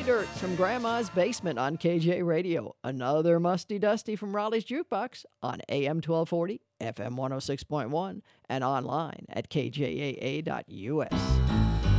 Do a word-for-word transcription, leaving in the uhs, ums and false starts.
Dirt from Grandma's Basement on K J Radio. Another Musty Dusty from Raleigh's Jukebox on A M twelve forty, F M one oh six point one, and online at K J A A dot U S.